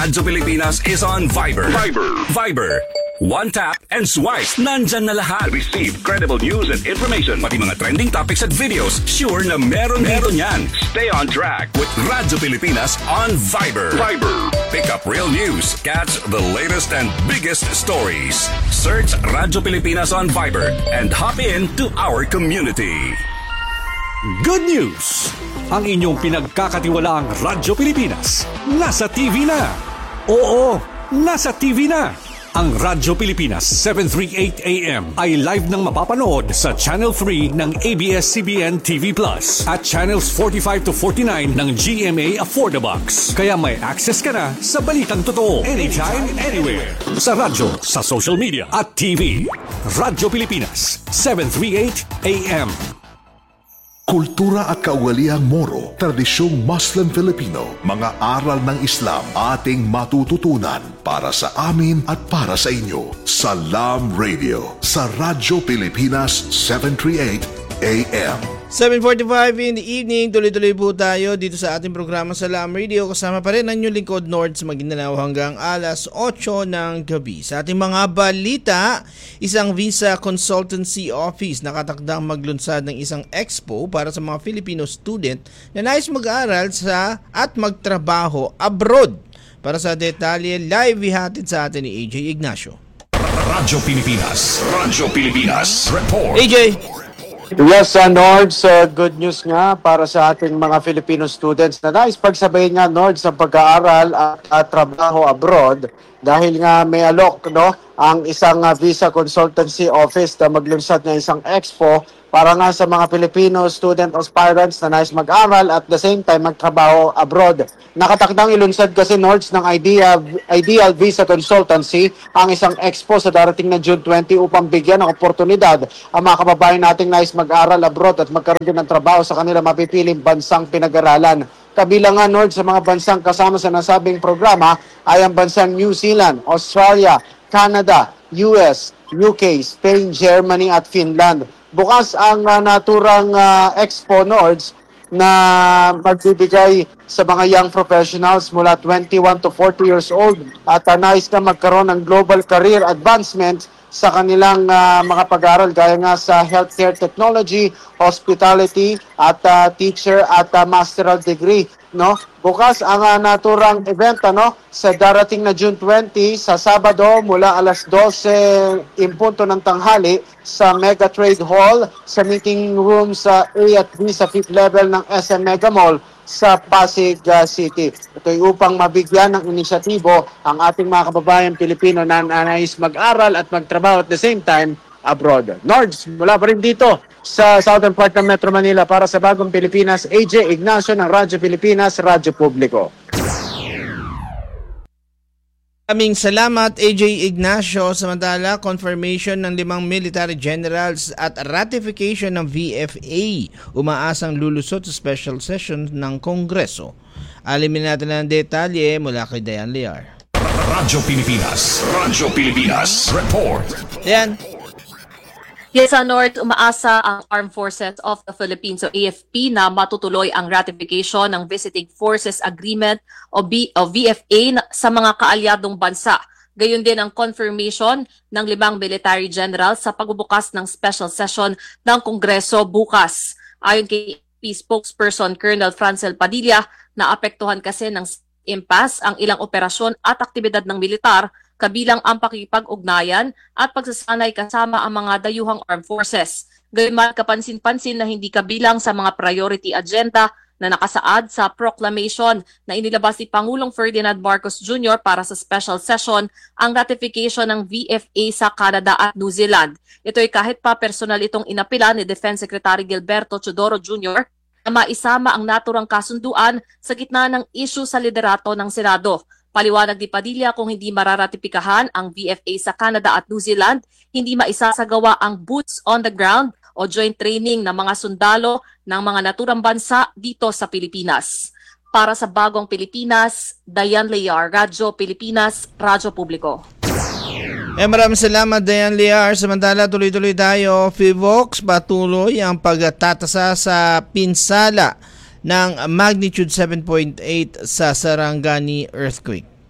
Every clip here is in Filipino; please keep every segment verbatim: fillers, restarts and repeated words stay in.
Radyo Pilipinas is on Viber. Viber. Viber. One tap and swipe. Nandyan na lahat. Receive credible news and information. Pati mga trending topics at videos. Sure na meron dito niyan. Stay on track with Radyo Pilipinas on Viber. Viber. Pick up real news. Catch the latest and biggest stories. Search Radyo Pilipinas on Viber and hop in to our community. Good news! Ang inyong pinagkakatiwalaang Radyo Pilipinas nasa T V na. Oo, nasa T V na. Ang Radyo Pilipinas seven thirty-eight A M ay live nang mapapanood sa Channel three ng A B S C B N T V Plus at Channels forty-five to forty-nine ng G M A Affordabox. Kaya may access ka na sa balitang totoo anytime, anywhere. Sa radyo, sa social media at T V. Radyo Pilipinas seven thirty-eight A M. Kultura at kaugaliang Moro, tradisyong Muslim Filipino, mga aral ng Islam ating matututunan para sa amin at para sa inyo. Salam Radio sa Radyo Pilipinas seven thirty-eight A M. seven forty-five in the evening, tuloy-tuloy po tayo dito sa ating programa Salam Radio. Kasama pa rin ang inyong lingkod Nords Maguindanao hanggang alas otso ng gabi. Sa ating mga balita, isang visa consultancy office nakatakdang maglunsad ng isang expo para sa mga Filipino student na nais mag-aaral sa at magtrabaho abroad. Para sa detalye, live ihatid sa atin ni A J Ignacio. Radyo Pilipinas. Radyo Pilipinas. Report. A J. Yes, uh, Nords, uh, good news nga para sa ating mga Filipino students na nais pagsabayin nga, Nords, sa pag-aaral at uh, trabaho abroad dahil nga may alok, no, ang isang uh, visa consultancy office na maglunsad ng isang expo para nga sa mga Filipino student aspirants na nais mag-aral at the same time magtrabaho abroad. Nakatakdang ilunsad kasi, Nords, ng Idea, Ideal Visa Consultancy ang isang expo sa darating na June twentieth upang bigyan ng oportunidad ang mga kababayan nating nais mag-aral abroad at magkaroon din ng trabaho sa kanila mapipiling bansang pinag-aralan. Kabilang nga, Nords, sa mga bansang kasama sa nasabing programa ay ang bansang New Zealand, Australia, Canada, U S, U K, Spain, Germany at Finland. Bukas ang uh, naturang uh, Expo, Nords, na magbibigay sa mga young professionals mula twenty-one to forty years old at uh, nais na magkaroon ng global career advancement sa kanilang uh, mga pag-aaral gaya nga sa healthcare technology, hospitality at uh, teacher at uh, masteral degree, no? Bukas ang uh, naturang event, ano, sa darating na June twentieth sa Sabado mula alas dose in punto ng tanghali sa Mega Trade Hall sa meeting room sa A at B sa fifth level ng S M Mega Mall sa Pasig uh, City. Ito'y upang mabigyan ng inisyatibo ang ating mga kababayan Pilipino na nais mag-aral at magtrabaho at the same time abroad. Nords, mula pa rin dito sa southern part ng Metro Manila para sa Bagong Pilipinas, A J Ignacio ng Radyo Pilipinas, Radyo Publiko. Maraming salamat, A J Ignacio. Samantala, confirmation ng limang military generals at ratification ng V F A umaasang lulusot sa special session ng Kongreso. Alamin natin ang detalye mula kay Dayan Lear. Radyo Pilipinas. Radyo Pilipinas. Report. Dayan. Yes, sa North, umaasa ang Armed Forces of the Philippines o A F P na matutuloy ang ratification ng Visiting Forces Agreement o, B, o V F A sa mga kaalyadong bansa. Gayon din ang confirmation ng limang military generals sa pagbubukas ng special session ng Kongreso bukas. Ayon kay A F P spokesperson Colonel Francel Padilla, naapektuhan kasi ng impasse ang ilang operasyon at aktibidad ng militar, kabilang ang pakipag-ugnayan at pagsasanay kasama ang mga dayuhang armed forces. Gayunman, kapansin-pansin na hindi kabilang sa mga priority agenda na nakasaad sa proclamation na inilabas ni Pangulong Ferdinand Marcos Junior para sa special session ang ratification ng V F A sa Canada at New Zealand. Ito'y kahit pa personal itong inapila ni Defense Secretary Gilberto Chodoro Junior na maisama ang naturang kasunduan sa gitna ng issue sa liderato ng Senado. Paliwanag ni Padilla, kung hindi mararatipikahan ang V F A sa Canada at New Zealand, hindi maisasagawa ang boots on the ground o joint training ng mga sundalo ng mga naturang bansa dito sa Pilipinas. Para sa Bagong Pilipinas, Dayan Lear, Radyo Pilipinas, Radyo Publiko. Eh, maraming salamat, Dayan Lear. Samantala, tuloy-tuloy tayo. Fivox, patuloy ang pagtatasa sa pinsala ng magnitude seven point eight sa Sarangani earthquake.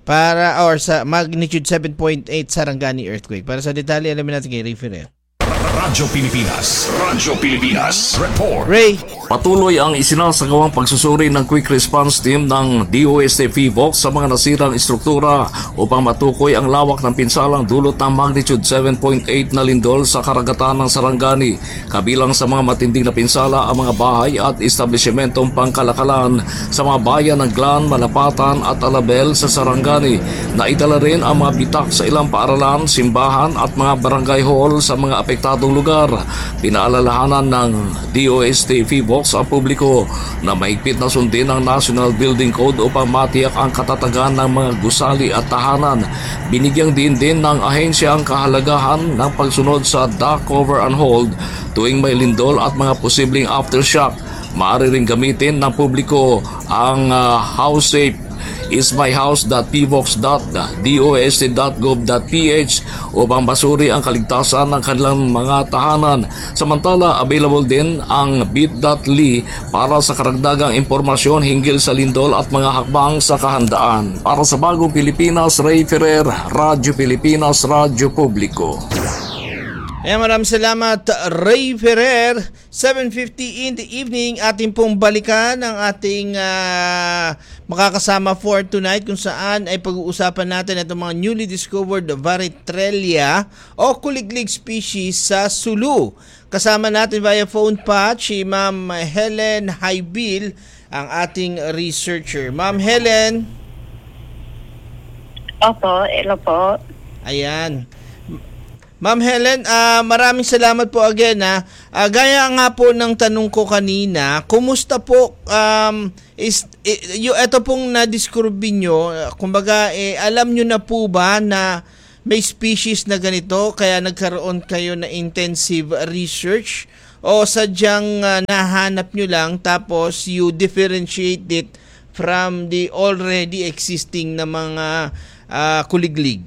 para or sa magnitude seven point eight Sarangani earthquake. Para sa detalye, alamin natin kay Ray Ferrer. Radyo Pilipinas. Radyo Pilipinas. Report. Ray. Patuloy ang isinasagawang pagsusuri ng Quick Response Team ng D O S T PHIVOLCS sa mga nasirang istruktura upang matukoy ang lawak ng pinsalang dulot ng magnitude seven point eight na lindol sa karagatan ng Sarangani. Kabilang sa mga matinding na pinsala ang mga bahay at establishmentong pangkalakalan sa mga bayan ng Glan, Malapatan at Alabel sa Sarangani. Naidala rin ang mga bitak sa ilang paaralan, simbahan at mga barangay hall sa mga apektadong lugar. Pinaalalahanan ng D O S T PHIVOLCS ang publiko na mahigpit na sundin ang National Building Code upang matiyak ang katatagan ng mga gusali at tahanan. Binigyang din din ng ahensya ang kahalagahan ng pagsunod sa duck cover and hold tuwing may lindol at mga posibleng aftershock. Maaari ring gamitin ng publiko ang uh, house safe ismyhouse dot p v o x dot d o s t dot gov dot p h upang basuri ang kaligtasan ng kanilang mga tahanan. Samantala, available din ang bit dot l y para sa karagdagang impormasyon hinggil sa lindol at mga hakbang sa kahandaan. Para sa Bagong Pilipinas, Ray Ferrer, Radyo Pilipinas, Radyo Publiko. Ayan, maraming salamat, Ray Ferrer. seven fifty in the evening, ating pong balikan ang ating uh, makakasama for tonight kung saan ay pag-uusapan natin itong mga newly discovered Varicrella o kuliglig species sa Sulu. Kasama natin via phone patch si Ma'am Helen Haybil, ang ating researcher. Ma'am Helen. Opo, hello po. Ayan. Ma'am Helen, uh, maraming salamat po again. Ha. Uh, gaya nga po ng tanong ko kanina, kumusta po um, is, eh, yung, ito pong na-discover nyo, kumbaga eh, alam nyo na po ba na may species na ganito kaya nagkaroon kayo na intensive research o sadyang uh, nahanap nyo lang tapos you differentiate it from the already existing na mga uh, kuliglig?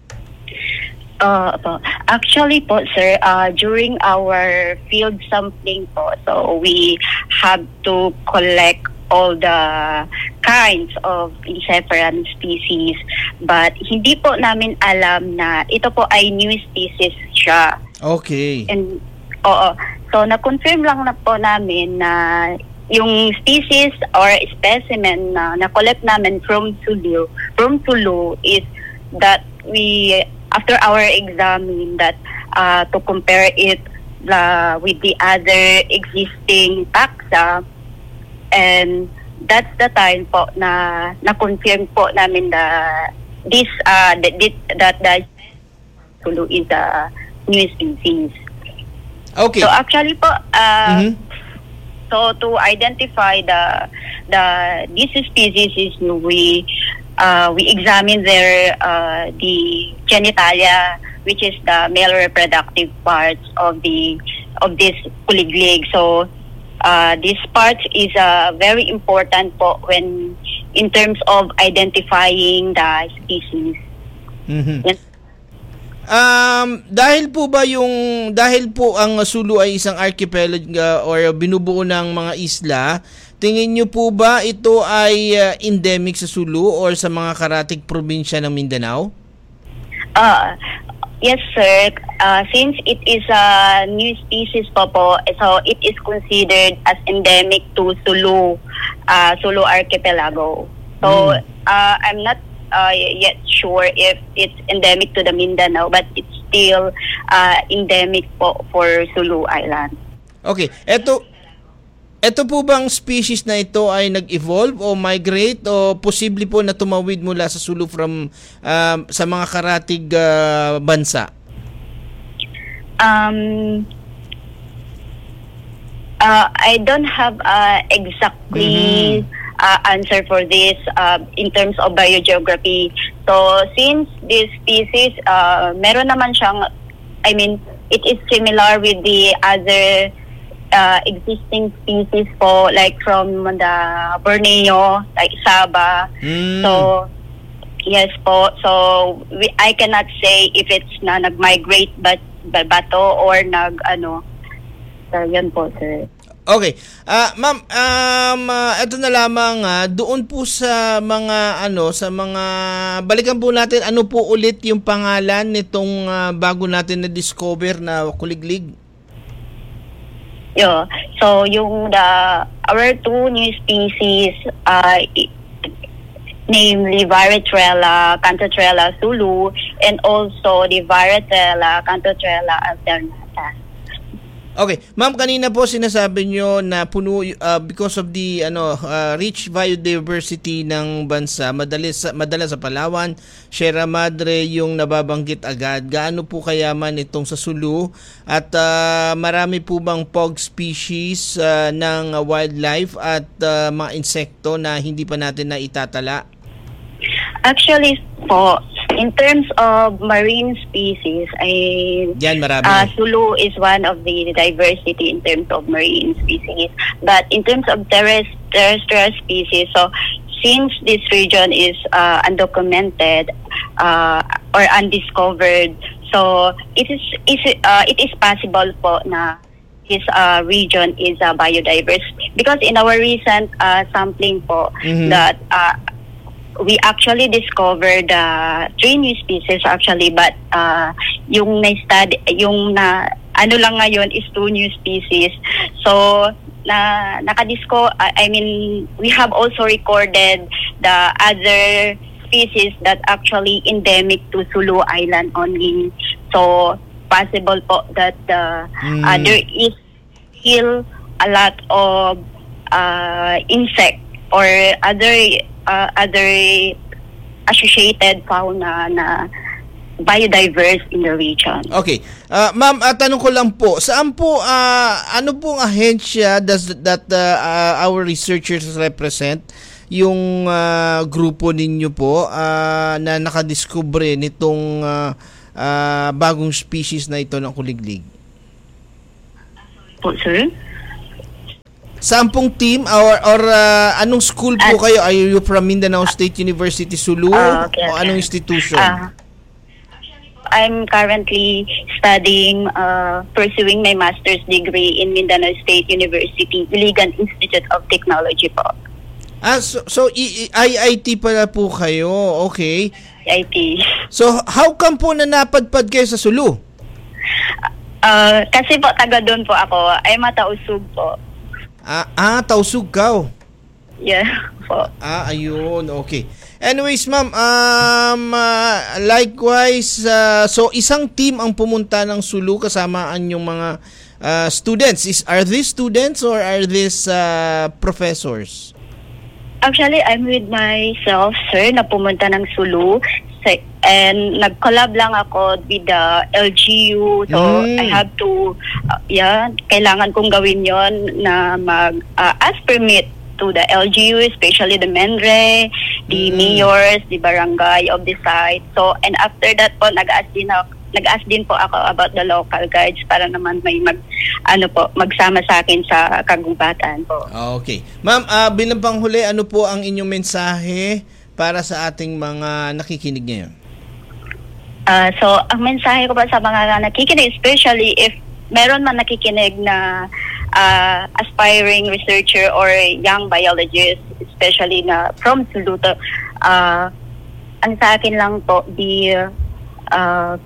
Uh, po. Actually po, sir, uh, during our field sampling po, so we have to collect all the kinds of insectivorous species, but hindi po namin alam na ito po ay new species siya. Okay. And, oo. So, na-confirm lang na po namin na yung species or specimen na na-collect namin from Sulu, from Sulu is that we after our examine that uh, to compare it uh, with the other existing taxa, and that's the time po na na-confirm po namin na this uh, that that the Sulu is a new species. Okay. So actually po, uh, mm-hmm. so to identify the the this species is we Uh, we examine their uh, the genitalia, which is the male reproductive parts of the of this kuliglig. So uh, this part is uh, very important po when in terms of identifying the species. Mm-hmm. Yes. Um, dahil po ba yung dahil po ang Sulu ay isang archipelago or binubuo ng mga isla, tingin niyo po ba ito ay uh, endemic sa Sulu or sa mga karatig probinsya ng Mindanao? Uh, yes, sir. Uh, since it is a new species po po, so it is considered as endemic to Sulu, uh, Sulu archipelago. So mm. uh, I'm not uh, yet sure if it's endemic to the Mindanao, but it's still uh, endemic po for Sulu Island. Okay. Eto Ito po bang species na ito ay nag-evolve o migrate o posible po na tumawid mula sa Sulu from um, sa mga karatig uh, bansa? Um, uh, I don't have uh, exactly mm-hmm. uh, answer for this uh, in terms of biogeography. So since this species, uh, meron naman siyang, I mean, it is similar with the other Uh, existing species po, like from the Borneo, like Sabah. Mm. So, yes po. So, we, I cannot say if it's na nag-migrate but bato or nag, ano. So, yun po, sir. Okay. Ah, ma'am, um uh, ito na lamang uh, doon po sa mga ano, sa mga balikan po natin ano po ulit yung pangalan nitong uh, bago natin na discover na kuliglig. Yo, so yung the our two new species uh namely Varietrella cantotrella Sulu and also the Varietrella cantotrella alternata. Okay, ma'am, kanina po sinasabi nyo na puno uh, because of the ano uh, rich biodiversity ng bansa, madalas madalas sa Palawan, Sierra Madre yung nababanggit agad. Gaano po kayaman itong sa Sulu at uh, marami po bang pog species uh, ng wildlife at uh, mga insekto na hindi pa natin na itatala? Actually po, in terms of marine species, ay Yan, marami. Uh, Sulu is one of the diversity in terms of marine species. But in terms of terrest- terrestrial species, so since this region is uh, undocumented uh, or undiscovered, so it is, is uh, it is possible po na this uh, region is uh, biodiverse because in our recent uh, sampling po mm-hmm. that uh, we actually discovered uh, three new species actually, but uh, yung na-study, yung na ano lang ngayon is two new species. So na nakadisco, I mean, we have also recorded the other species that actually endemic to Sulu Island only. So possible po that uh, mm. uh, there is still a lot of uh, insect or other Uh, other associated fauna na biodiverse in the region. Okay. Uh, ma'am, uh, tanong ko lang po, saan po, uh, ano pong ahensya does that uh, uh, our researchers represent? Yung uh, grupo ninyo po uh, na nakadiskubre nitong uh, uh, bagong species na ito ng kuliglig? Po, sir? Saan pong team or, or uh, anong school po uh, kayo? Are you from Mindanao State University Sulu uh, okay, o okay. anong institution? Uh, I'm currently studying, uh, pursuing my master's degree in Mindanao State University, Iligan Institute of Technology po. Ah, so, so I I T pala po kayo, okay. I T. So, how come po na napadpad kayo sa Sulu? Uh, kasi po, taga doon po ako, ay matausog po. Ah, ah Tausugao. Yeah, po. Ah, ayun, okay. Anyways, ma'am, um, uh, likewise, uh, so isang team ang pumunta ng Sulu kasama ang yung mga uh, students. Is, are these students or are these uh, professors? Actually, I'm with myself, sir, na pumunta ng Sulu. And nag-collab lang ako with the L G U. So, mm. I have to, uh, yeah, kailangan kong gawin yon na mag, uh, ask permit to the L G U, especially the Menre, the mm. mayors, the barangay of the site. So, and after that po, nag-ask din ako, nag-ask din po ako about the local guides para naman may mag, ano po, magsama sa akin sa kagubatan po. Okay. Ma'am, uh, bilang panghuli, ano po ang inyong mensahe para sa ating mga nakikinig ngayon? Uh, so, ang mensahe ko ba sa mga nakikinig, especially if meron man nakikinig na uh, aspiring researcher or young biologist, especially na from Sulu, uh, ang sa akin lang po, be, uh,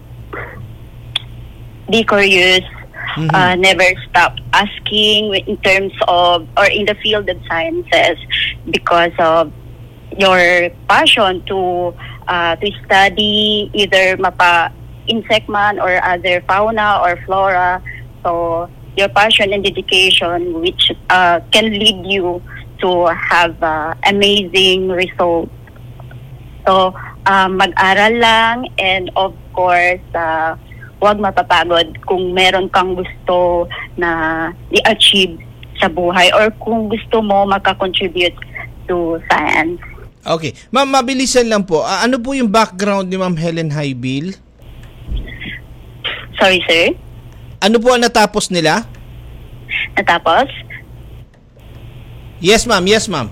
be curious, mm-hmm. uh, never stop asking in terms of, or in the field of sciences, because of your passion to uh, to study either mapa insect man or other fauna or flora. So your passion and dedication, which uh, can lead you to have uh, amazing results. So uh, mag-aral lang, and of course uh, huwag mapapagod kung meron kang gusto na i-achieve sa buhay or kung gusto mo makakontribute to science. Okay. Ma'am, mabilisan lang po. Uh, ano po yung background ni Ma'am Helen Highbill? Sorry, sir? Ano po ang natapos nila? Natapos? Yes, ma'am. Yes, ma'am.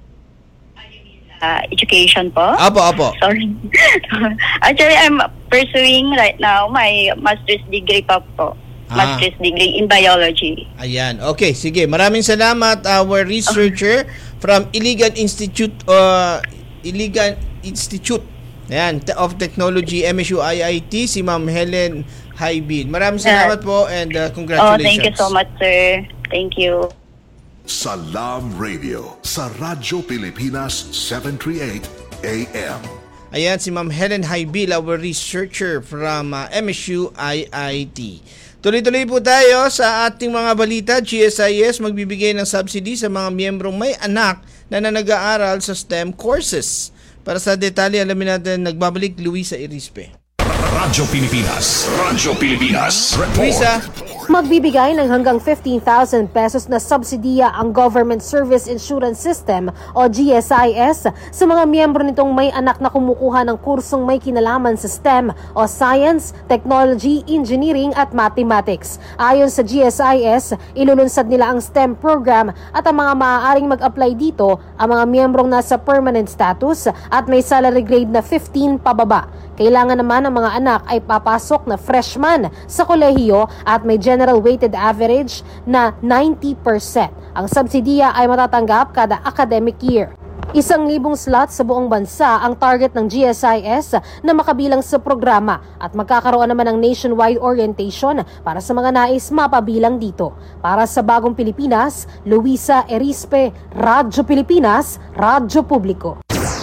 Uh, education po? Apo, apo. Sorry. Actually, I'm pursuing right now my master's degree pa po. ah. master's degree in biology. Ayan. Okay, sige. Maraming salamat, our researcher okay. from Iligan Institute uh, Iligan Institute Ayan, of Technology, M S U I I T, si Ma'am Helen Haibin. Maraming salamat uh, po and uh, congratulations. Oh, thank you so much, sir. Thank you. Salam Radio sa Radyo Pilipinas seven thirty-eight A M. Ayan, si Ma'am Helen Haibin, our researcher from uh, M S U I I T. Tuloy-tuloy po tayo sa ating mga balita. G S I S magbibigay ng subsidy sa mga miyembrong may anak na nag-aaral sa STEM courses. Para sa detalye, alamin natin, nagbabalik Luisa Erispe. Radyo Pilipinas. Radyo Pilipinas. Report. Luisa. Magbibigay ng hanggang fifteen thousand pesos na subsidiya ang Government Service Insurance System o G S I S sa mga miyembro nitong may anak na kumukuha ng kursong may kinalaman sa STEM o Science, Technology, Engineering at Mathematics. Ayon sa G S I S, ilulunsad nila ang STEM program at ang mga maaaring mag-apply dito ang mga miyembrong nasa permanent status at may salary grade na fifteen pababa. Kailangan naman ang mga anak ay papasok na freshman sa kolehiyo at may general weighted average na ninety percent. Ang subsidiya ay matatanggap kada academic year. Isang libong slot sa buong bansa ang target ng G S I S na makabilang sa programa at magkakaroon naman ng nationwide orientation para sa mga nais mapabilang dito. Para sa Bagong Pilipinas, Luisa Erispe, Radyo Pilipinas, Radyo Publiko.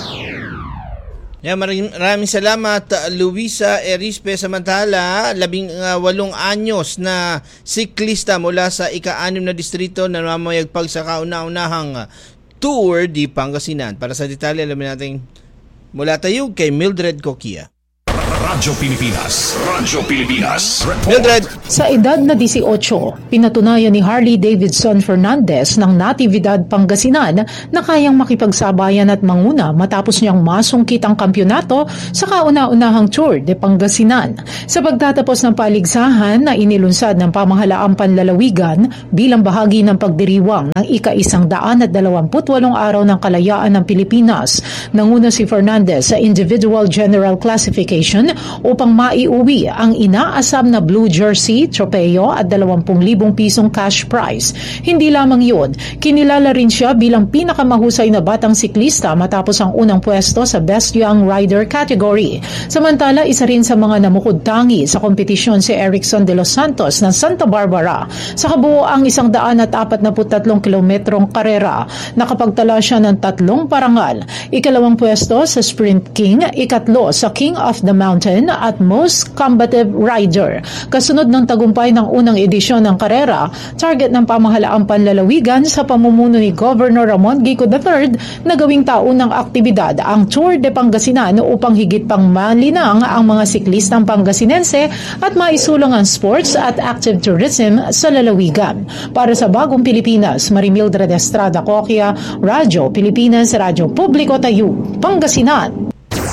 Yeah, maraming, maraming salamat, Luisa Erispe. Samantala, labing uh, walong anyos na siklista mula sa ika-anim na distrito na namamayagpag sa kauna-unahang Tour de Pangasinan. Para sa detalye, alamin natin mula tayo kay Mildred Coquia. Radyo Pilipinas. Radyo Pilipinas. Report. Mildred. Sa edad na eighteen, pinatunayan ni Harley Davidson Fernandez ng Natividad Pangasinan na kayang makipagsabayan at manguna matapos niyang masungkit ang kampyonato sa kauna-unahang Tour de Pangasinan. Sa pagtatapos ng paligsahan na inilunsad ng pamahalaang panlalawigan bilang bahagi ng pagdiriwang ng ika-isang daan at dalawamput walong araw ng kalayaan ng Pilipinas, nanguna si Fernandez sa individual general classification upang maiuwi ang inaasam na blue jersey, tropeo at dalawampu libong pisong cash prize. Hindi lamang yun, kinilala rin siya bilang pinakamahusay na batang siklista matapos ang unang pwesto sa Best Young Rider category. Samantala, isa rin sa mga namukod-tangi sa kompetisyon si Erickson de los Santos ng Santa Barbara sa kabuoang isang daan at apat na tatlong kilometrong karera. Nakapagtala siya ng tatlong parangal. Ikalawang pwesto sa Sprint King, ikatlo sa King of the Mountain at Most Combative Rider. Kasunod ng tagumpay ng unang edisyon ng karera, target ng pamahalaang panlalawigan sa pamumuno ni Governor Ramon Gico the third na gawing taunang aktibidad ang Tour de Pangasinan upang higit pang malinang ang mga siklistang Pangasinense at maisulong ang sports at active tourism sa lalawigan. Para sa Bagong Pilipinas, Marimildred Estrada Coquia, Radyo Pilipinas, Radyo Publiko Tayo, Pangasinan.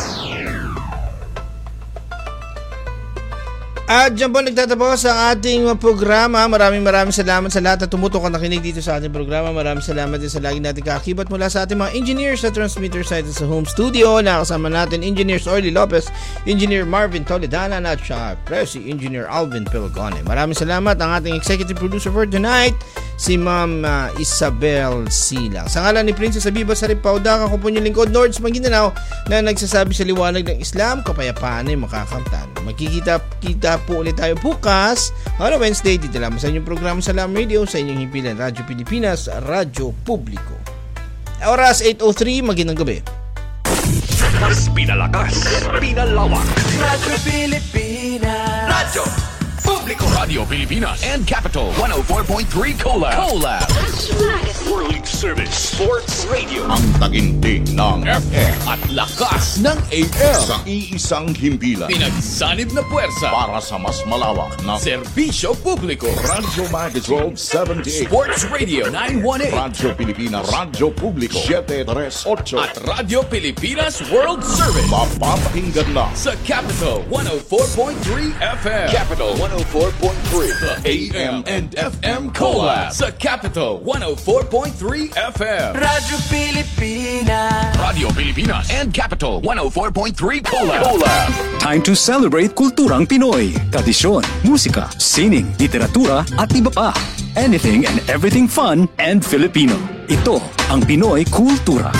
At dyan po nagtatapos ang ating programa. Maraming maraming salamat sa lahat na tumutok at nakinig dito sa ating programa. Maraming salamat din sa lagi natin kakakibat mula sa ating mga engineers sa transmitter site at sa home studio. Nakasama natin Engineers Orly Lopez, Engineer Marvin Toledana at syempre si Engineer Alvin Pilgone. Maraming salamat ang ating executive producer for tonight, si Ma'am uh, Isabel Silang. Sa ngalan ni Princess Abiba Saripauda, ako po yung lingkod, Nords Maguindanao, na nagsasabi sa liwanag ng Islam, kapayapaan ay makakamtan. Magkikita-kita po ulit tayo bukas on Wednesday dito lamang sa inyong programa Salam Radio sa inyong himpilan Radyo Pilipinas, Radyo Publiko. Oras eight oh three, magandang gabi. Mas pinalakas, pinalawak. Radyo Pilipinas. Radyo Publiko. Radio Pilipinas and Capital one oh four point three Collab. Collab. World Service Sports Radio. Ang taginting ng F M at lakas ng A M. Sa iisang himpilan. Pinagsanib na puwersa para sa mas malawak na serbisyo publiko. Radyo Magazine seventy-eight. Sports Radio nine one eight. Radyo Pilipinas. Radyo Publiko seven thirty-eight. At Radyo Pilipinas World Service. Mapapakinggan na sa Capital one oh four point three F M. Capital one oh four point three. The A M and F M Collab sa Capital one oh four point three F M. Radyo Pilipinas. Radio Pilipinas. Pilipinas and Capital one oh four point three Cola. Cola. Time to celebrate kulturang Pinoy, tradisyon, musika, sining, literatura at iba pa. Anything and everything fun and Filipino. Ito ang Pinoy Kultura.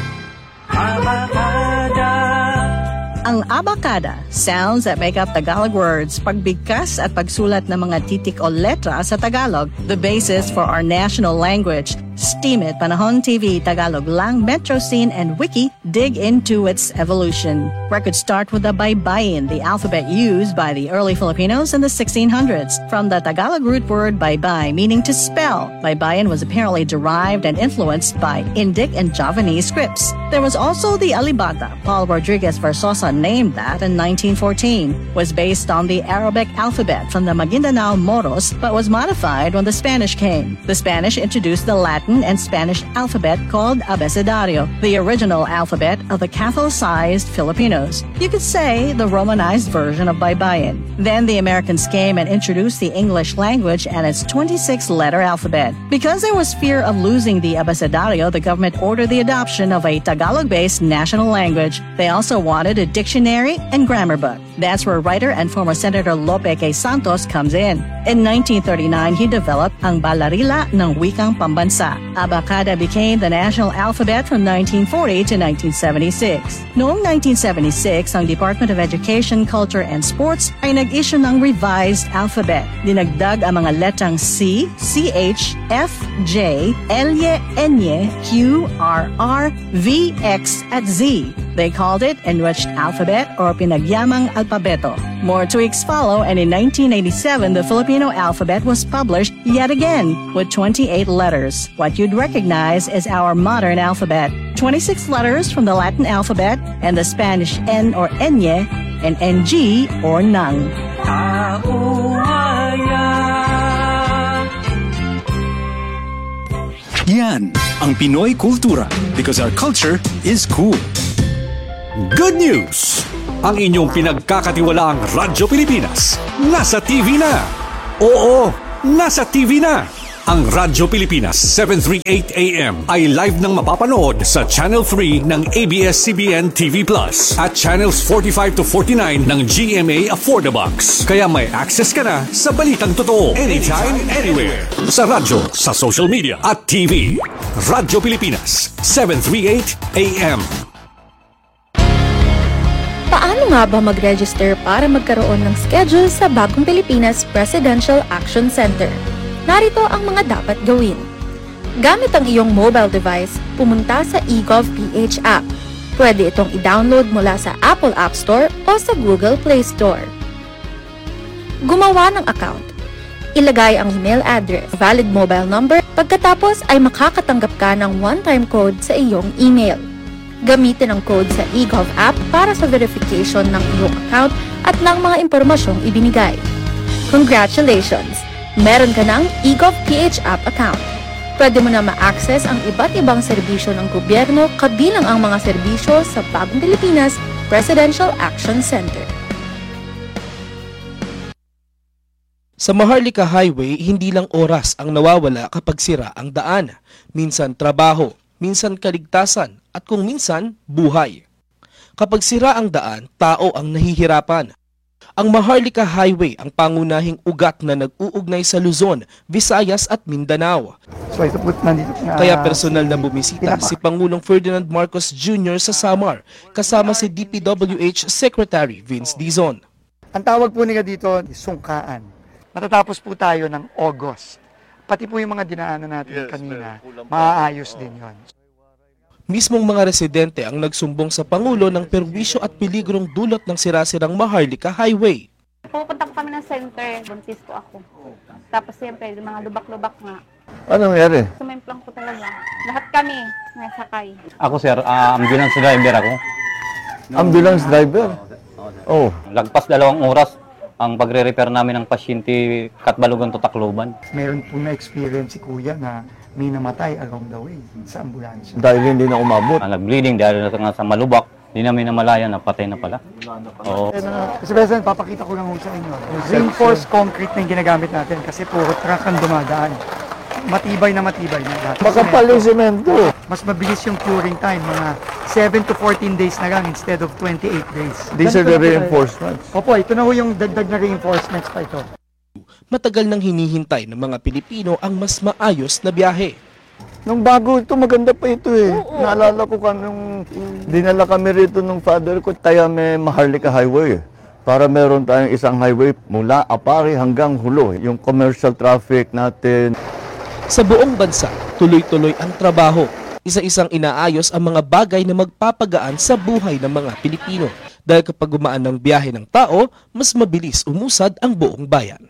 Ang abacada, sounds that make up Tagalog words, pagbigkas at pagsulat ng mga titik o letra sa Tagalog, the basis for our national language. Steam It, Panahon T V, Tagalog Lang, Metro Scene, and Wiki dig into its evolution. Records start with the baybayin, the alphabet used by the early Filipinos in the sixteen hundreds. From the Tagalog root word baybay, meaning to spell, baybayin was apparently derived and influenced by Indic and Javanese scripts. There was also the alibata. Paul Rodriguez Versosa named that in nineteen fourteen. Was based on the Arabic alphabet from the Maguindanao Moros, but was modified when the Spanish came. The Spanish introduced the Latin and Spanish alphabet called abecedario, the original alphabet of the Catholicized Filipinos. You could say the Romanized version of baybayin. Then the Americans came and introduced the English language and its twenty-six letter alphabet. Because there was fear of losing the abecedario, the government ordered the adoption of a Tagalog-based national language. They also wanted a dictionary and grammar book. That's where writer and former Senator Lope K. Santos comes in. In nineteen thirty-nine, he developed ang Balarila ng Wikang Pambansa. Abacada became the national alphabet from nineteen forty to nineteen seventy-six. Noong nineteen seventy-six, ang Department of Education, Culture and Sports ay nag-issue ng revised alphabet. Dinagdag ang mga letrang C, C H, F, J, L, N, Q, R, R, V, X at Z. They called it Enriched Alphabet or Pinagyamang Alpabeto. More tweaks follow, and in nineteen eighty-seven, the Filipino alphabet was published yet again with twenty-eight letters. What you'd recognize is our modern alphabet. twenty-six letters from the Latin alphabet and the Spanish N or Enye and N G or Nang. Yan ang Pinoy Kultura because our culture is cool. Good news! Ang inyong pinagkakatiwalaang Radyo Pilipinas nasa T V na. Oo, nasa T V na. Ang Radyo Pilipinas seven thirty-eight A M ay live nang mapapanood sa Channel three ng A B S C B N T V Plus at Channels forty-five to forty-nine ng G M A Affordabox. Kaya may access ka na sa balitang totoo anytime, anywhere. Sa radyo, sa social media at T V. Radyo Pilipinas seven thirty-eight A M. Paano nga ba mag-register para magkaroon ng schedule sa Bagong Pilipinas Presidential Action Center? Narito ang mga dapat gawin. Gamit ang iyong mobile device, pumunta sa eGovPH app. Pwede itong i-download mula sa Apple App Store o sa Google Play Store. Gumawa ng account. Ilagay ang email address, valid mobile number, pagkatapos ay makakatanggap ka ng one-time code sa iyong email. Gamitin ang code sa eGov app para sa verification ng iyong account at ng mga impormasyong ibinigay. Congratulations! Meron ka ng eGovPH app account. Pwede mo na ma-access ang iba't ibang serbisyo ng gobyerno kabilang ang mga serbisyo sa Bagong Pilipinas Presidential Action Center. Sa Maharlika Highway, hindi lang oras ang nawawala kapag sira ang daan. Minsan trabaho, minsan kaligtasan, at kung minsan, buhay. Kapag sira ang daan, tao ang nahihirapan. Ang Maharlika Highway ang pangunahing ugat na nag-uugnay sa Luzon, Visayas at Mindanao. So ito po nandito na, Kaya personal na bumisita si Pangulong Ferdinand Marcos Junior sa Samar, kasama si D P W H Secretary Vince Dizon. Ang tawag po nila dito, sungkaan. Matatapos po tayo ng August. Pati po yung mga dinaanan natin yes, kanina, maaayos din yon. Mismong mga residente ang nagsumbong sa Pangulo ng perwisyo at peligrong dulot ng sirasirang Maharlika Highway. Pupunta po kami ng center, buntis po ako. Tapos siyempre, mga lubak-lubak nga. Ano nangyari? Sumemplang po talaga. Lahat kami nasakay. Ako sir, uh, ambulance driver ako. Ambulance driver? Oh. Lagpas dalawang oras ang pagre-repair namin ng pasyente Katbalogan to Tacloban. Meron po na-experience si Kuya na may namatay along the way sa ambulansya. Dahil hindi na umabot. Ah, nag-bleeding dahil na sa malubak, hindi namin namalayan na patay na pala. Oo. Kasi President, papakita ko lang sa inyo. Reinforced concrete na yung ginagamit natin kasi puro truck ang dumadaan. matibay na matibay na lahat. Makapal yung semento. Mas mabilis yung curing time, mga seven to fourteen days na lang instead of twenty-eight days. These are the reinforcements. Opo, ito na ho yung dagdag na reinforcements pa ito. Matagal nang hinihintay ng mga Pilipino ang mas maayos na biyahe. Nung bago ito, maganda pa ito eh. Oo. Naalala ko ka nung dinala kami rito ng father ko, tayo may Maharlika Highway. Para meron tayong isang highway mula Apari hanggang Hulo, yung commercial traffic natin. Sa buong bansa, tuloy-tuloy ang trabaho. Isa-isang inaayos ang mga bagay na magpapagaan sa buhay ng mga Pilipino. Dahil kapag gumaan ng biyahe ng tao, mas mabilis umusad ang buong bayan.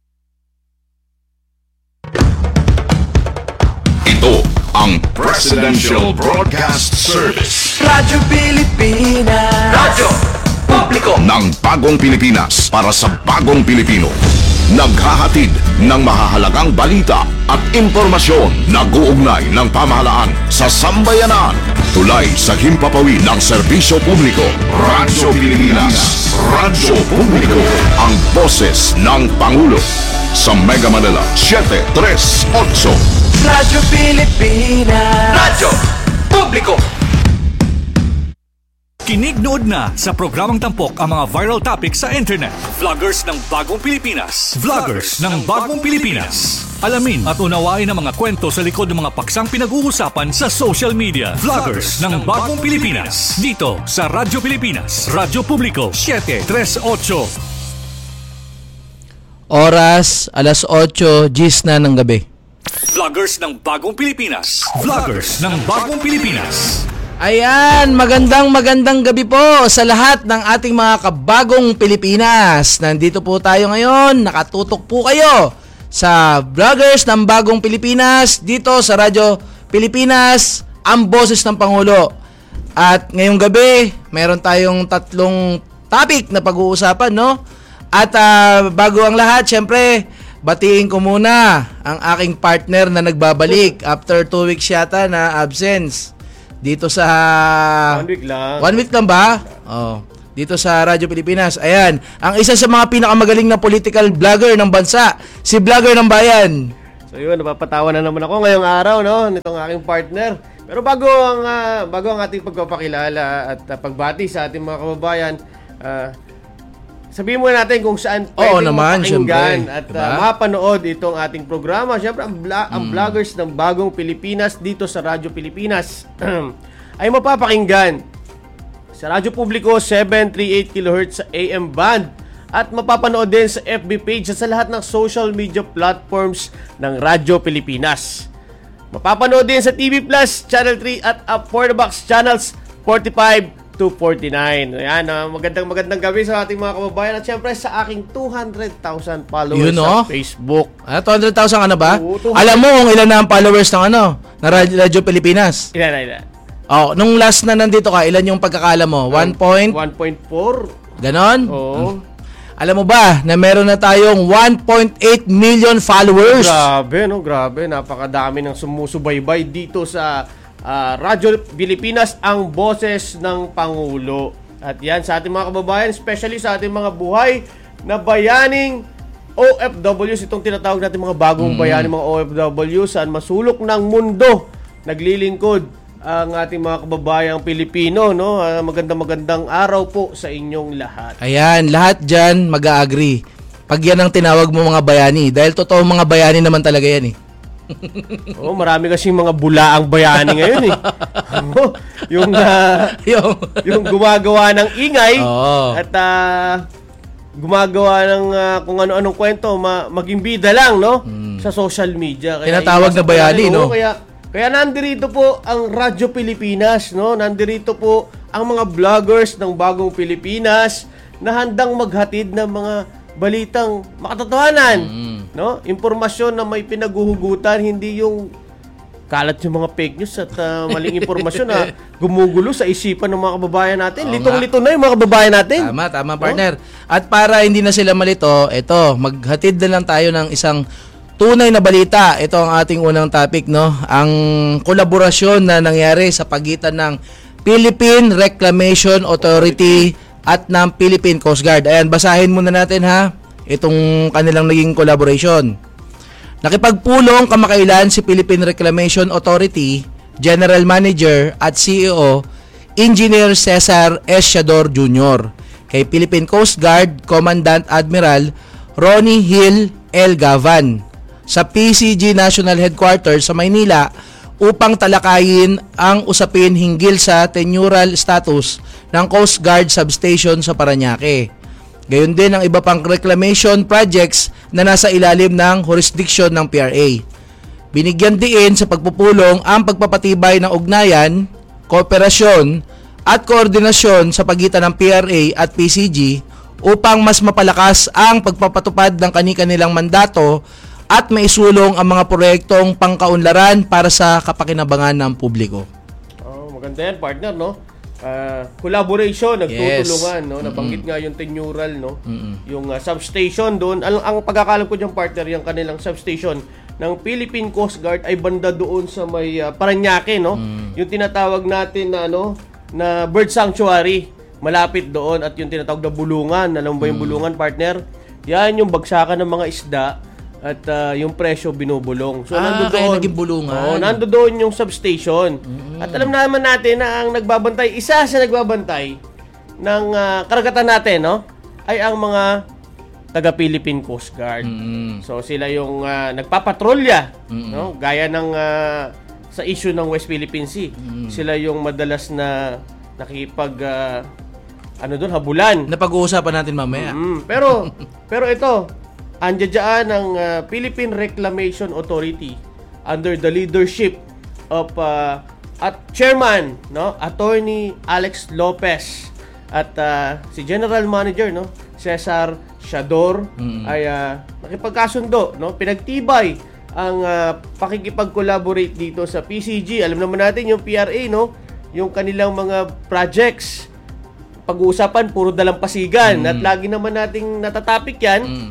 Ito ang Presidential Broadcast Service. Radyo Pilipinas. Radyo Publiko ng bagong Pilipinas para sa bagong Pilipino. Naghahatid ng mahahalagang balita at impormasyon na guugnay ng pamahalaan sa sambayanan. Tulay sa himpapawid ng serbisyo publiko. Radyo Pilipinas. Radyo Publiko. Ang boses ng Pangulo. Sa Mega Manila, seven three eight. Radyo Pilipinas. Radyo Publiko. Kinig-nood na sa programang tampok ang mga viral topics sa internet. Vloggers ng Bagong Pilipinas. Vloggers ng Bagong Pilipinas. Alamin at unawain ang mga kwento sa likod ng mga paksang pinag-uusapan sa social media. Vloggers ng Bagong Pilipinas. Dito sa Radyo Pilipinas. Radyo Publiko, seven three eight. Oras, alas otso, gis na ng gabi. Vloggers ng Bagong Pilipinas. Vloggers ng Bagong Pilipinas. Ayan, magandang magandang gabi po sa lahat ng ating mga kabagong Pilipinas. Nandito po tayo ngayon, nakatutok po kayo sa Vloggers ng Bagong Pilipinas dito sa Radyo Pilipinas, ang boses ng Pangulo. At ngayong gabi, meron tayong tatlong topic na pag-uusapan, no? At uh, bago ang lahat, syempre, batiin ko muna ang aking partner na nagbabalik after two weeks yata na absence. Dito sa... One week lang. One week lang ba? Oh. Dito sa Radyo Pilipinas. Ayan. Ang isa sa mga pinakamagaling na political vlogger ng bansa. Si Vlogger ng Bayan. So yun, napapatawa na naman ako ngayong araw, no? Nitong aking partner. Pero bago ang, uh, bago ang ating pagpapakilala at uh, pagbati sa ating mga kababayan, uh, sabihin muna natin kung saan pwedeng mapakinggan at diba? uh, mapanood itong ating programa. Siyempre, ang, bla- ang hmm. vloggers ng Bagong Pilipinas dito sa Radyo Pilipinas ay mapapakinggan sa Radyo Publiko seven thirty-eight kilohertz sa A M band at mapapanood din sa F B page at sa lahat ng social media platforms ng Radyo Pilipinas. Mapapanood din sa T V Plus, Channel three at Up for the Box Channels forty-five to forty-nine. Ayan, uh, magandang magandang gabi sa ating mga kababayan at syempre sa aking two hundred thousand followers Yun, sa oh. Facebook. Ah, two hundred thousand ka na ba? Oo, alam mo kung ilan na ang followers ng ano, na Radyo Pilipinas? Ilan na ilan? Oh, nung last na nandito ka, ilan yung pagkakala mo? one point four. Oo. Ganon? Hmm. Alam mo ba na meron na tayong one point eight million followers? Grabe, no? Grabe. Napakadami ng sumusubaybay dito sa Uh, Radyo Pilipinas, ang boses ng Pangulo. At yan sa ating mga kababayan, especially sa ating mga buhay na bayaning O F Ws, itong tinatawag natin mga bagong mm. bayaning mga O F W, saan masulok ng mundo naglilingkod ang ating mga kababayang Pilipino, no? Uh, magandang magandang araw po sa inyong lahat. Ayan, lahat dyan mag-a-agree pag yan ang tinawag mo mga bayani, dahil totoo mga bayani naman talaga yan eh. Oh, marami kasing mga bulaang bayani ngayon eh. yung, uh, yung yung gumagawa ng ingay oh. at uh, gumagawa ng uh, kung ano-anong kwento, ma- maging bida lang, no? Hmm. Sa social media. Kaya tinatawag na bayani, no? Kaya kaya nandirito po ang Radyo Pilipinas, no? Nandirito po ang mga vloggers ng Bagong Pilipinas na handang maghatid ng mga balitang makatotohanan, mm. no? Impormasyon na may pinaguhugutan, hindi yung kalat yung mga fake news at uh, maling impormasyon na gumugulo sa isipan ng mga kababayan natin. Oo, litong-lito na yung mga kababayan natin. Tama, tama, partner. No? At para hindi na sila malito, ito, maghatid na lang tayo ng isang tunay na balita. Ito ang ating unang topic, no? Ang kolaborasyon na nangyari sa pagitan ng Philippine Reclamation Authority at ng Philippine Coast Guard. Ayan, basahin muna natin ha, itong kanilang naging collaboration. Nakipagpulong kamakailan si Philippine Reclamation Authority General Manager at C E O Engineer Cesar Eschador Junior kay Philippine Coast Guard Commandant Admiral Ronnie Hill L. Gavan sa P C G National Headquarters sa Maynila upang talakayin ang usapin hinggil sa tenural status ng Coast Guard Substation sa Parañaque. Gayon din ang iba pang reclamation projects na nasa ilalim ng jurisdiction ng P R A. Binigyan diin sa pagpupulong ang pagpapatibay ng ugnayan, kooperasyon at koordinasyon sa pagitan ng P R A at P C G upang mas mapalakas ang pagpapatupad ng kani-kanilang mandato at maisulong ang mga proyektong pangkaunlaran para sa kapakinabangan ng publiko. Oh, maganda yan, partner, no? Uh, collaboration, nagtutulungan, yes. no? Nabanggit mm-hmm. nga yung tenural, no? Mm-hmm. Yung uh, substation doon. Ang, ang pagkakalam ko dyan, partner, yung kanilang substation ng Philippine Coast Guard ay banda doon sa may uh, Parañaque, no? Mm. Yung tinatawag natin na ano, na bird sanctuary, malapit doon, at yung tinatawag na bulungan. Alam mo ba yung mm. bulungan, partner? Yan yung bagsakan ng mga isda at uh, yung presyo binubulong. So, ah, nando kaya doon, naging bulungan. Oo, nando doon yung substation. Mm-hmm. At alam naman natin na ang nagbabantay, isa sa nagbabantay ng uh, karagatan natin, no? Ay ang mga taga-Philippine Coast Guard. Mm-hmm. So, sila yung uh, nagpapatrolya, mm-hmm. no? Gaya ng uh, sa issue ng West Philippine Sea. Mm-hmm. Sila yung madalas na nakipag uh, ano doon, habulan. Napag-uusapan natin mamaya. Mm-hmm. Pero, pero ito, andiyan ang uh, Philippine Reclamation Authority under the leadership of uh, at chairman, no, Attorney Alex Lopez, at uh, si General Manager, no, Cesar Eschador, mm-hmm. ay uh, nakipagkasundo, no, pinagtibay ang uh, pakikipag-collaborate dito sa P C G. Alam naman natin yung P R A, no, yung kanilang mga projects pag-uusapan puro dalampasigan, mm-hmm. at lagi naman nating natatapik yan. Mm-hmm.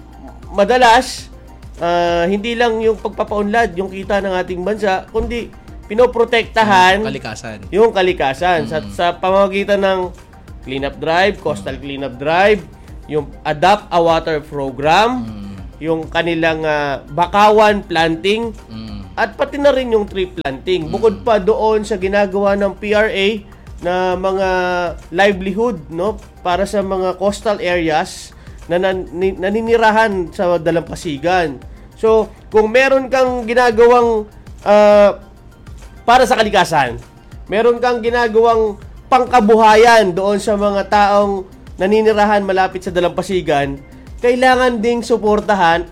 Madalas, uh, hindi lang yung pagpapaunlad, yung kita ng ating bansa, kundi pinoprotektahan yung kalikasan. Yung kalikasan mm-hmm. sa, sa pamamagitan ng cleanup drive, coastal mm-hmm. cleanup drive, yung Adopt a Water program, mm-hmm. yung kanilang uh, bakawan planting, mm-hmm. at pati na rin yung tree planting. Mm-hmm. Bukod pa doon sa ginagawa ng P R A na mga livelihood, no, para sa mga coastal areas na nan, naninirahan sa dalampasigan. So, kung meron kang ginagawang uh, para sa kalikasan, meron kang ginagawang pangkabuhayan doon sa mga taong naninirahan malapit sa dalampasigan, kailangan ding suportahan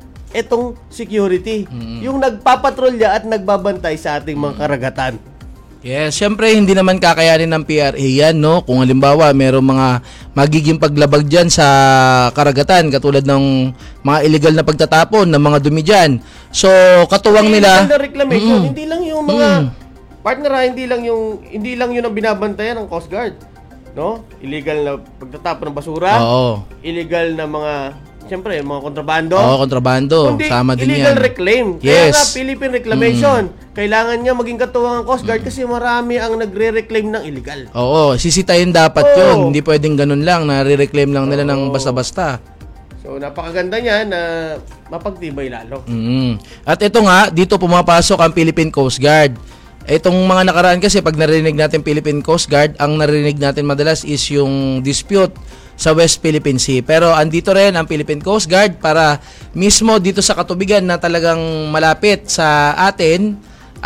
itong security. Mm-hmm. Yung nagpapatrolya at nagbabantay sa ating mga karagatan. Yes, syempre hindi naman kakayanin ng P R A yan, no? Kung halimbawa merong mga magiging paglabag dyan sa karagatan, katulad ng mga illegal na pagtatapon ng mga dumi dyan. So, katuwang hindi nila... Hindi reclamation, mm, hindi lang yung mga... Mm, partner, ha, hindi lang yung hindi lang yun ang binabantayan ng Coast Guard, no? Illegal na pagtatapon ng basura, oo. Illegal na mga... Siyempre, mga kontrabando. Oo, kontrabando. Kundi, sama din yan. Illegal reclaim. Yes. Kaya nga, Philippine Reclamation. Mm. Kailangan niya maging katuwang ang Coast Guard mm. kasi marami ang nagre-reclaim ng illegal. Oo, sisitayin dapat oh. yun. Hindi pwedeng ganun lang, nare-reclaim lang nila oh. ng basta-basta. So, napakaganda niya na mapagtibay lalo. Mm. At ito nga, dito pumapasok ang Philippine Coast Guard. Itong mga nakaraan kasi, pag narinig natin Philippine Coast Guard, ang narinig natin madalas is yung dispute sa West Philippine Sea. Pero andito rin ang Philippine Coast Guard para mismo dito sa katubigan na talagang malapit sa atin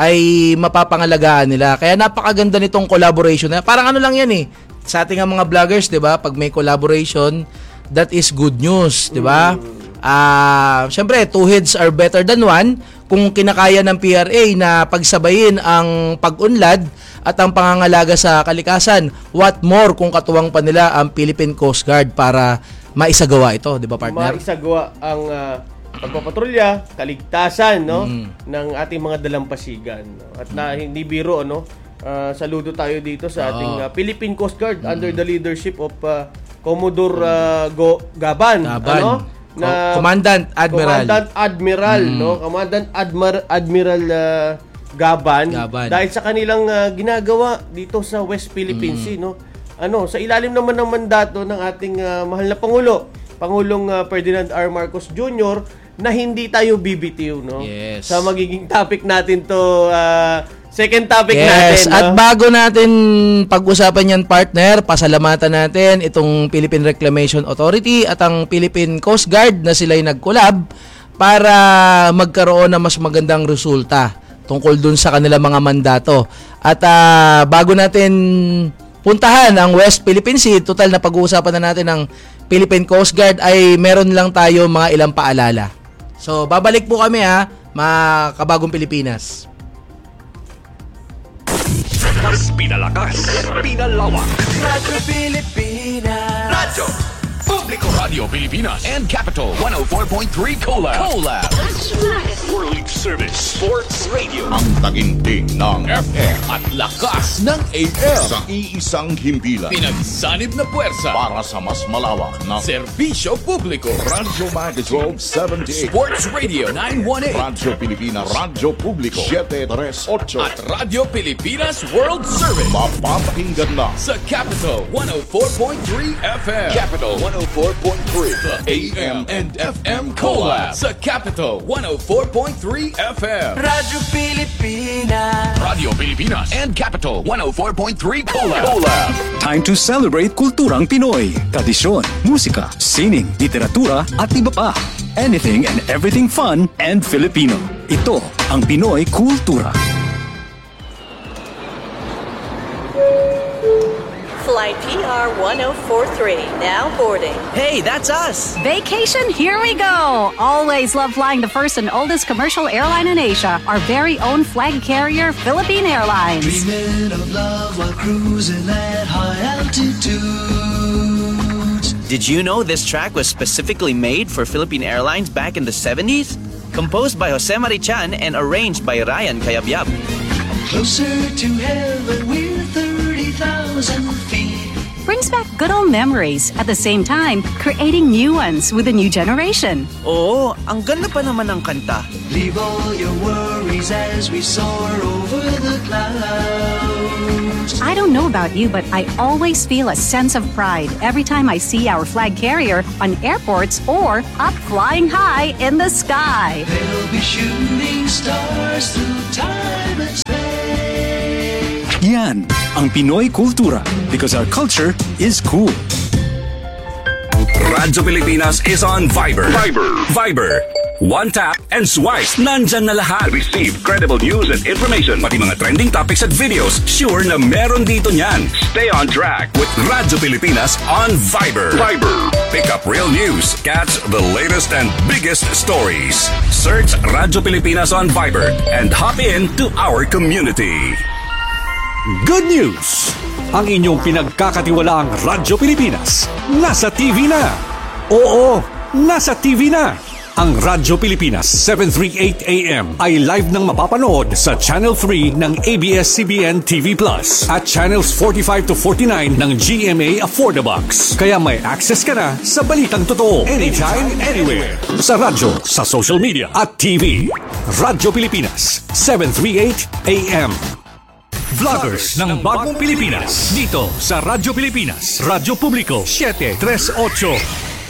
ay mapapangalagaan nila. Kaya napakaganda nitong collaboration. Parang ano lang yan eh. Sa ating mga vloggers, 'di ba? Pag may collaboration, that is good news, 'di ba? Ah, uh, syempre, two heads are better than one. Kung kinakaya ng P R A na pagsabayin ang pag-unlad at ang pangangalaga sa kalikasan, what more kung katuwang pa nila ang Philippine Coast Guard para maisagawa ito, 'di ba, partner? Maisagawa ang uh, pagpapatrolya, kaligtasan, no, mm. ng ating mga dalampasigan. At na hindi biro, no. Uh, saludo tayo dito sa ating uh, Philippine Coast Guard mm. under the leadership of uh, Commodore uh, Go Gaban, Gaban. ano? Na Commandant Admiral. Commandant Admiral, mm. no? Commandant Admir- Admiral uh, Gaban, Gaban. Dahil sa kanilang uh, ginagawa dito sa West Philippine mm. Sea, no? Ano, sa ilalim naman ng mandato ng ating uh, mahal na Pangulo, Pangulong uh, Ferdinand R. Marcos Junior, na hindi tayo bibitiw, no? Yes. Sa magiging topic natin to, uh, second topic yes. natin. No? At bago natin pag-usapan yan, partner, pasalamatan natin itong Philippine Reclamation Authority at ang Philippine Coast Guard na sila'y nag-collab para magkaroon ng mas magandang resulta tungkol dun sa kanilang mga mandato. At uh, bago natin puntahan ang West Philippine Sea, total na pag-uusapan na natin ng Philippine Coast Guard, ay meron lang tayo mga ilang paalala. So, babalik po kami ha, mga kabagong Pilipinas. Mas pinalakas, pinalawak. Radyo Pilipinas. Radyo Publiko. Radio Pilipinas and Capital one oh four point three Collab. Collab. World Service Sports Radio. Ang tagintig ng F M At lakas ng A M. sa iisang himpilan. Pinagsanib na puwersa. Para sa mas malawak na Serbisyo Publiko. Radyo Magazine seventy-eight. Sports Radio nine one eight. Radyo Pilipinas. Radyo Publiko seven three eight. At Radio Pilipinas World Service. Mapapakinggan na Sa Capital one oh four point three F M. Capital one oh four point three. The A M and F M Collab. Sa Capital one oh four point three F M. Radyo Pilipinas. Radio Pilipinas and Capital one oh four point three Collab. Collab. Time to celebrate kulturang Pinoy. Tradisyon, musika, sining, literatura at iba pa. Anything and everything fun and Filipino. Ito ang Pinoy Kultura. Flight P R one oh four three, now boarding. Hey, that's us! Vacation, here we go! Always love flying the first and oldest commercial airline in Asia, our very own flag carrier, Philippine Airlines. Dreaming of love while cruising at high altitudes. Did you know this track was specifically made for Philippine Airlines back in the seventies? Composed by Jose Marichan and arranged by Ryan Cayabyab. Closer to heaven, we're thirty thousand feet. Brings back good old memories, at the same time, creating new ones with a new generation. Oo, ang ganda pa naman ng kanta. Leave all your worries as we soar over the clouds. I don't know about you, but I always feel a sense of pride every time I see our flag carrier on airports or up flying high in the sky. They'll be shooting stars through time and space. Yan ang Pinoy Kultura because our culture is cool. Radyo Pilipinas is on Viber. Viber. Viber. One tap and swipe. Nandyan na lahat. Receive credible news and information. Pati mga trending topics at videos. Sure na meron dito niyan. Stay on track with Radyo Pilipinas on Viber. Viber. Pick up real news. Catch the latest and biggest stories. Search Radyo Pilipinas on Viber and hop in to our community. Good news! Ang inyong pinagkakatiwalaang Radyo Pilipinas nasa T V na. Oo, nasa T V na. Ang Radyo Pilipinas seven thirty-eight A M ay live nang mapapanood sa Channel three ng A B S C B N T V Plus at Channels forty-five to forty-nine ng G M A Affordabox. Kaya may access ka na sa balitang totoo anytime, anywhere. Sa radyo, sa social media at T V. Radyo Pilipinas seven thirty-eight A M. Vloggers ng Bagong Pilipinas dito sa Radyo Pilipinas, Radyo Publiko seven three eight.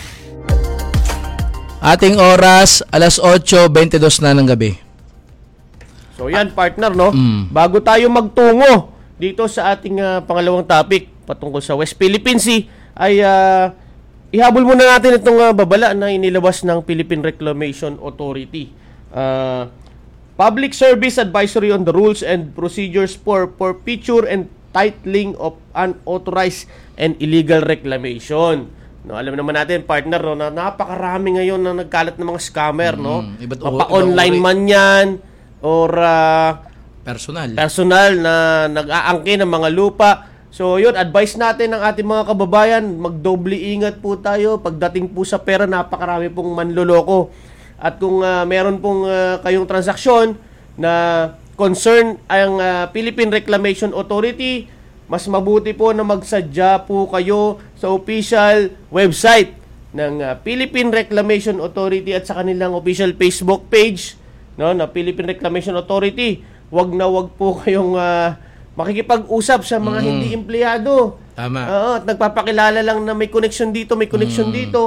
Ating oras, alas eight twenty-two na ng gabi. So yan, partner, no? Mm. Bago tayo magtungo dito sa ating uh, pangalawang topic patungkol sa West Philippine Sea, ay uh, ihabol muna natin itong uh, babala na inilabas ng Philippine Reclamation Authority. Uh, Public Service Advisory on the Rules and Procedures for Forfeiture and Titling of Unauthorized and Illegal Reclamation. No, alam naman natin, partner, no, na napakarami ngayon na nagkalat ng mga scammer, mm, no? Mapa-online man yan or uh, personal. Personal na nag-aangkin ng mga lupa. So, yun, advice natin ng ating mga kababayan, magdoble ingat po tayo. Pagdating po sa pera, napakarami pong manloloko. At kung uh, meron pong uh, kayong transaksyon na concern ang uh, Philippine Reclamation Authority, mas mabuti po na magsadya po kayo sa official website ng uh, Philippine Reclamation Authority at sa kanilang official Facebook page, no, na Philippine Reclamation Authority. Wag na wag po kayong uh, makikipag-usap sa mga mm. hindi empleyado. Tama. Uh, at nagpapakilala lang na may connection dito, may connection mm. dito.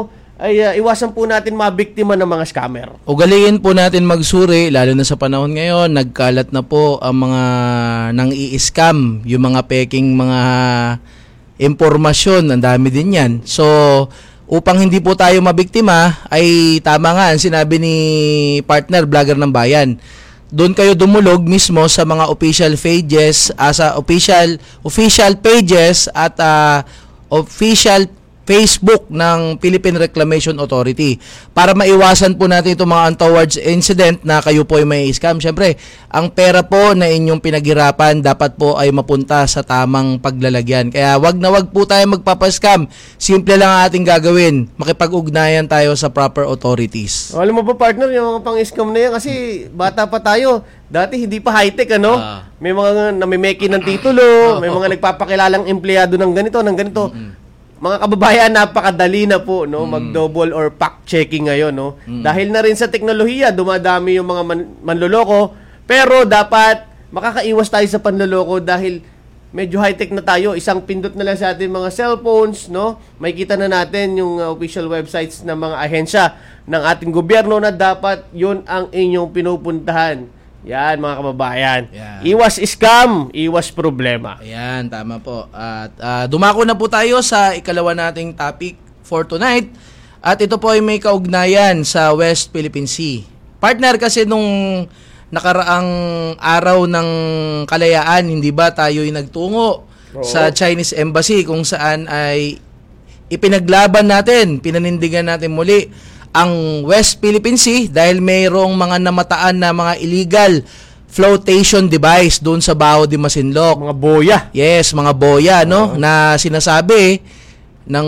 ay uh, iwasan po natin mabiktima ng mga scammer. Ugaliin po natin magsuri, lalo na sa panahon ngayon, nagkalat na po ang mga nang i-scam, yung mga peking mga impormasyon, ang dami din yan. So, upang hindi po tayo mabiktima, ay tama nga ang sinabi ni partner, vlogger ng bayan. Doon kayo dumulog mismo sa mga official pages, uh, sa official official pages at uh, official Facebook ng Philippine Reclamation Authority para maiwasan po natin itong mga untoward incident na kayo po ay may scam. Siyempre, ang pera po na inyong pinaghirapan dapat po ay mapunta sa tamang paglalagyan. Kaya wag na wag po tayo magpapascam. Simple lang ang ating gagawin. Makipag-ugnayan tayo sa proper authorities. Alam mo ba, partner, yung mga pang-scam na yan kasi bata pa tayo. Dati hindi pa high-tech, ano? Uh, may mga namimeki ng titulo, uh, may mga nagpapakilalang empleyado ng ganito, ng ganito. Mm-hmm. Mga kababayan, napakadali na po, no, mm. mag-double or fact checking ngayon, no. Mm. Dahil na rin sa teknolohiya, dumadami yung mga man- manloloko, pero dapat makakaiwas tayo sa panloloko dahil medyo high-tech na tayo. Isang pindot na lang sa ating mga cellphones, no. Makikita na natin yung uh, official websites ng mga ahensya ng ating gobyerno na dapat yun ang inyong pinupuntahan. Yan, mga kababayan. Yan. Iwas scam, iwas problema. Ayan, tama po. At uh, dumako na po tayo sa ikalawa nating topic for tonight. At ito po ay may kaugnayan sa West Philippine Sea. Partner, kasi nung nakaraang araw ng kalayaan, hindi ba tayo ay nagtungo Oo. sa Chinese Embassy kung saan ay ipinaglaban natin, pinanindigan natin muli ang West Philippine Sea dahil mayroong mga namataan na mga illegal flotation device doon sa Bao de Masinloc. Mga boya. Yes, mga boya, no? Uh-huh. Na sinasabi ng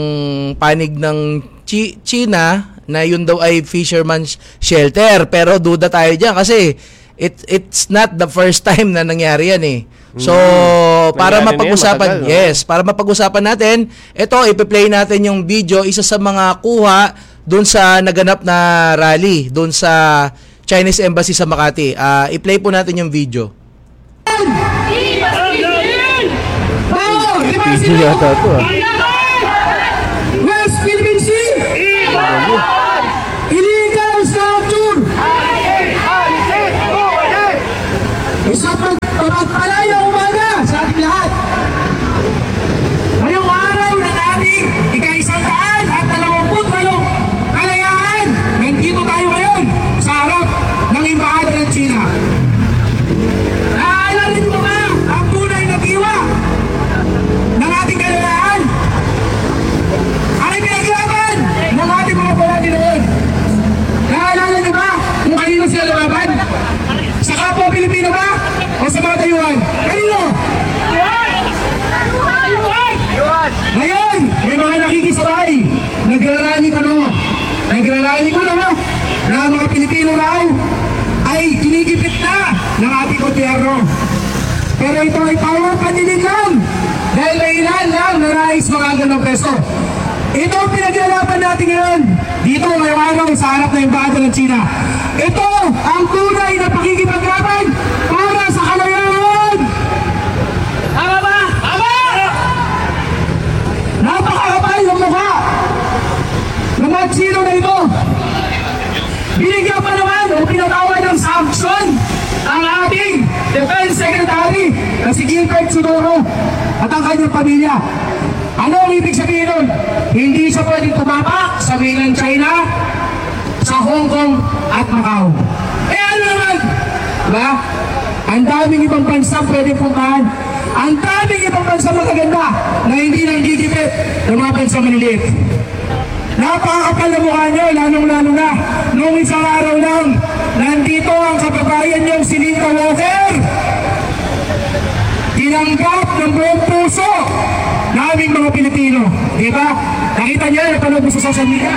panig ng Chi- China na yun daw ay fisherman's shelter. Pero duda tayo dyan kasi it, it's not the first time na nangyari yan eh. So, hmm. para Nangyari mapag-usapan, matagal, yes, no? para mapag-usapan natin, ito, ipi-play natin yung video, isa sa mga kuha doon sa naganap na rally, doon sa Chinese Embassy sa Makati. Uh, i-play po natin yung video. Video yata ito ah. West Philippine Sea! Illegal structure! Isang pagpapalayang umaga sa ating lahat. Ngayong araw na nating ika-isang daan at dalawamput walong kalayaan. Nandito tayo ngayon sa harap ng Embahada ng China. Naaalala niyo ba ang tunay na diwa ng ating kalayaan? Ano pinaglaban ng ating mga palagi noon? Naaalala niyo ba kung kanino sila lumaban? Sa kapwa Pilipino ba? O sa mga tayuan? Kanino? Ngayon, may mga nakikisabay. Nagrarani ko no. Nagrarani ko no. Na mga Pilipino raw ay kinigipit na ng ating gobyerno. Pero ito ay power panilig lang. Dahil may ilan lang na nais mga ganong peso. Ito ang pinaglalaban natin ngayon. Dito ngayong araw sa harap ng Embahada ng China. Ito ang tunay na pakikipaglaban para sa kalayaan. Tama ba? Tama! Napakakapal ng mukha ng mga Chino na ito. Binigyan pa naman o pinatawad ng sanction ang ating Defense Secretary na si Gilbert Sudoro at ang kanyang pamilya. Ano ang ibig sabihin nun? Hindi siya pwedeng tumapak sa mainland China, sa Hong Kong at Macau. Eh ano naman? Diba? Ang daming ibang bansa pwede puntahan. Ang daming ibang bansa magaganda na hindi nang gigipit ng mga bansa maliliit. Napakakapal na mukha nyo, lalong-lalo na noong isang araw lang, nandito ang kababayan nyo si Linda Walker. Tinanggap ng buong puso naming mga Pilipino. Diba? Nakita nyo, napanood mo sa social media?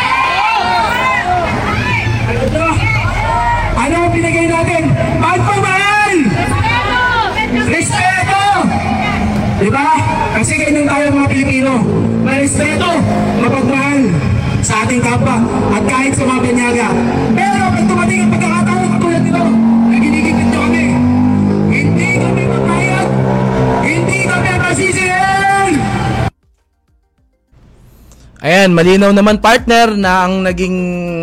Ano ang pinagay natin? Pagpamahal! Respeto! Diba? Kasi ganyan tayo mga Pilipino. May respeto, mapagmahal sa ating kapwa at kahit sa mga banyaga. Pero pag tumating ang pagkakataon katulad nito, na ginigipit nyo kami, hindi kami magbayad, hindi kami masisihin! Ayan, malinaw naman partner na ang naging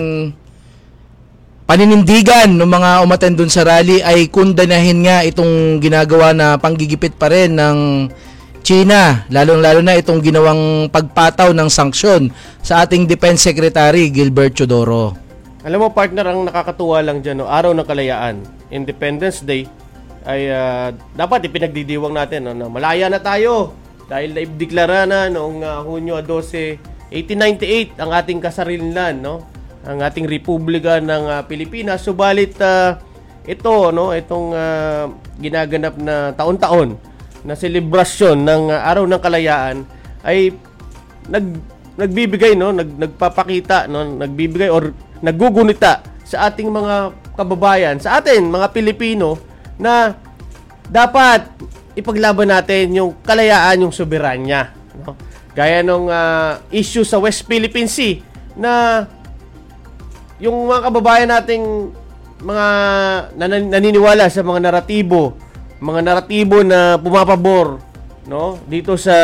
paninindigan ng mga umattend dun sa rally ay kundanahin nga itong ginagawa na panggigipit pa rin ng China, lalong-lalo na itong ginawang pagpataw ng sanksyon sa ating Defense Secretary Gilbert Chodoro. Alam mo partner, ang nakakatuwa lang dyan, no? Araw ng Kalayaan, Independence Day, ay uh, dapat ipinagdidiwang natin, no? Na malaya na tayo dahil naibdeklara na noong uh, Hunyo twelve, eighteen ninety-eight ang ating kasarilan, no? Ang ating Republika ng uh, Pilipinas. Subalit uh, ito, no, itong uh, ginaganap na taon-taon na selebrasyon ng uh, Araw ng Kalayaan ay nag nagbibigay, no, nag nagpapakita, no, nagbibigay or naggugunita sa ating mga kababayan, sa atin mga Pilipino na dapat ipaglaban natin yung kalayaan, yung soberanya, no? Gaya nung uh, issue sa West Philippine Sea na yung mga kababayan nating mga nan- naniniwala sa mga naratibo, mga naratibo na pumapabor, no, dito sa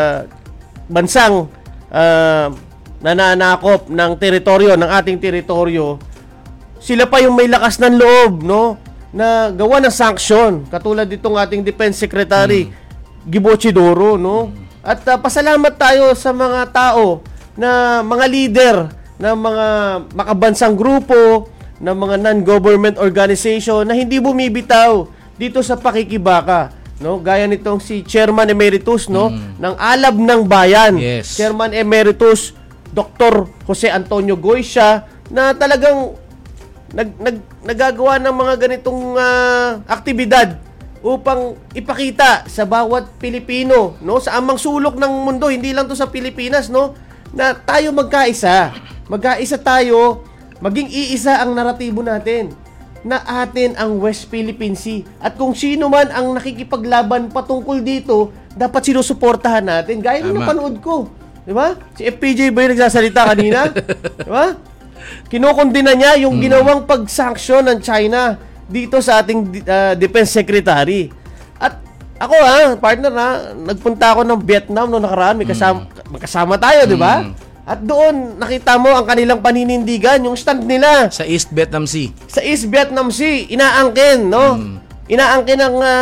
bansang uh, nananakop ng teritoryo, ng ating teritoryo, sila pa yung may lakas ng loob, no, na gawa ng sanksyon, katulad ditong ating Defense Secretary mm. Gibo Chodoro, no. Mm. At uh, pasalamat tayo sa mga tao na mga leader ng mga makabansang grupo, ng mga non-government organization na hindi bumibitaw dito sa pakikibaka, no? Gaya nitong si Chairman Emeritus, no, mm. ng Alab ng Bayan, yes. Chairman Emeritus Doctor Jose Antonio Goysia, na talagang nag, nag nagagawa ng mga ganitong uh, aktibidad upang ipakita sa bawat Pilipino, no, sa amang sulok ng mundo, hindi lang to sa Pilipinas, no, na tayo magkaisa. Magkaisa tayo, maging iisa ang naratibo natin na atin ang West Philippine Sea. At kung sino man ang nakikipaglaban patungkol dito, dapat sinusuportahan natin. Gaya ng napanood ko. Di ba? Si F P J ba yung nagsasalita kanina? Di ba? Kinokondena niya yung hmm. ginawang pag-sanction ng China dito sa ating uh, Defense Secretary. At ako ha, partner ha, nagpunta ako ng Vietnam noong nakaraan. May kasama, hmm. magkasama tayo, di ba? Hmm. At doon, nakita mo ang kanilang paninindigan, yung stand nila. Sa East Vietnam Sea. Sa East Vietnam Sea, inaangkin, no? Hmm. Inaangkin ang uh,